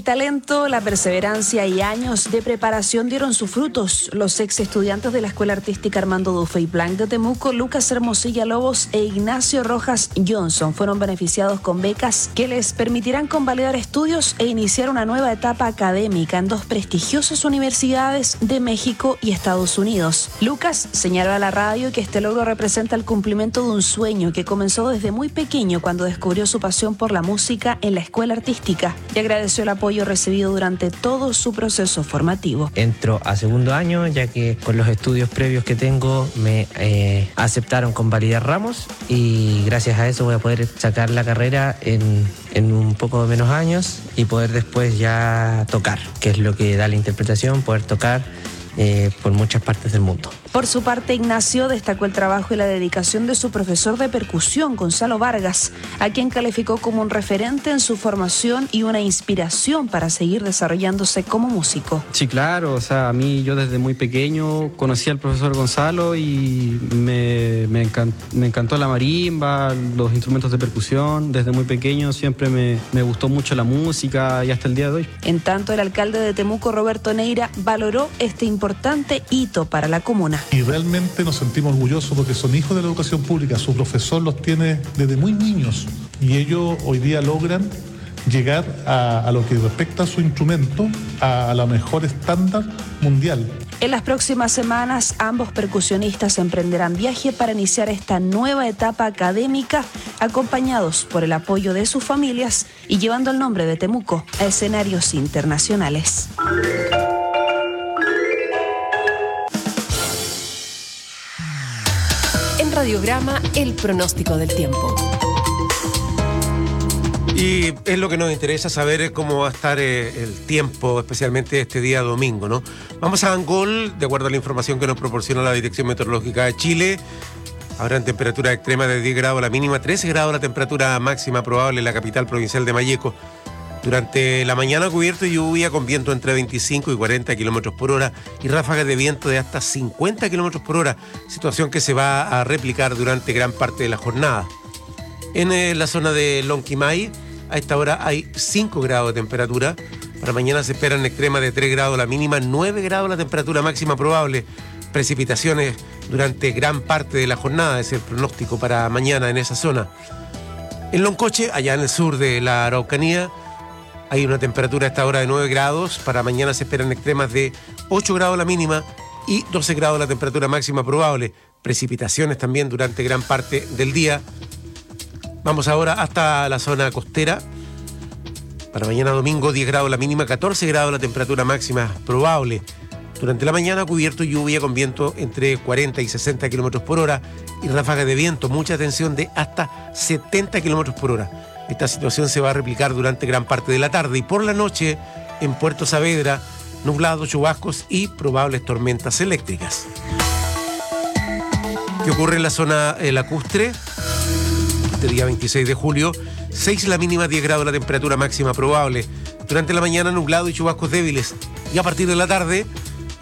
El talento, la perseverancia y años de preparación dieron sus frutos. Los ex estudiantes de la Escuela Artística Armando Dufay Blanc de Temuco, Lucas Hermosilla Lobos e Ignacio Rojas Johnson, fueron beneficiados con becas que les permitirán convalidar estudios e iniciar una nueva etapa académica en dos prestigiosas universidades de México y Estados Unidos. Lucas señaló a la radio que este logro representa el cumplimiento de un sueño que comenzó desde muy pequeño cuando descubrió su pasión por la música en la Escuela Artística y agradeció el apoyo recibido durante todo su proceso formativo. Entro a segundo año, ya que con los estudios previos que tengo me aceptaron convalidar ramos y gracias a eso voy a poder sacar la carrera en un poco menos años y poder después ya tocar, que es lo que da la interpretación, poder tocar por muchas partes del mundo. Por su parte, Ignacio destacó el trabajo y la dedicación de su profesor de percusión, Gonzalo Vargas, a quien calificó como un referente en su formación y una inspiración para seguir desarrollándose como músico. Sí, claro, o sea, a mí yo desde muy pequeño conocí al profesor Gonzalo y me encantó la marimba, los instrumentos de percusión. Desde muy pequeño siempre me gustó mucho la música y hasta el día de hoy. En tanto, el alcalde de Temuco, Roberto Neira, valoró este importante hito para la comuna. Y realmente nos sentimos orgullosos porque son hijos de la educación pública, su profesor los tiene desde muy niños y ellos hoy día logran llegar a lo que respecta a su instrumento, a la mejor estándar mundial. En las próximas semanas, ambos percusionistas emprenderán viaje para iniciar esta nueva etapa académica, acompañados por el apoyo de sus familias y llevando el nombre de Temuco a escenarios internacionales. En Radiograma, el pronóstico del tiempo. Y es lo que nos interesa saber cómo va a estar el tiempo, especialmente este día domingo, ¿no? Vamos a Angol, de acuerdo a la información que nos proporciona la Dirección Meteorológica de Chile. Habrán temperaturas extremas de 10 grados la mínima, 13 grados la temperatura máxima probable en la capital provincial de Malleco. Durante la mañana cubierto y lluvia con viento entre 25 y 40 kilómetros por hora y ráfagas de viento de hasta 50 kilómetros por hora, situación que se va a replicar durante gran parte de la jornada. En la zona de Lonquimay, a esta hora hay 5 grados de temperatura. Para mañana se esperan extremas de 3 grados la mínima, 9 grados la temperatura máxima probable. Precipitaciones durante gran parte de la jornada, es el pronóstico para mañana en esa zona. En Loncoche, allá en el sur de la Araucanía, hay una temperatura a esta hora de 9 grados. Para mañana se esperan extremas de 8 grados la mínima y 12 grados la temperatura máxima probable. Precipitaciones también durante gran parte del día. Vamos ahora hasta la zona costera. Para mañana domingo 10 grados la mínima, 14 grados la temperatura máxima probable. Durante la mañana cubierto y lluvia con viento entre 40 y 60 kilómetros por hora y ráfagas de viento, mucha tensión de hasta 70 kilómetros por hora. Esta situación se va a replicar durante gran parte de la tarde y por la noche en Puerto Saavedra, nublados, chubascos y probables tormentas eléctricas. ¿Qué ocurre en la zona lacustre? Este día 26 de julio, 6 la mínima, 10 grados la temperatura máxima probable. Durante la mañana nublado y chubascos débiles. Y a partir de la tarde,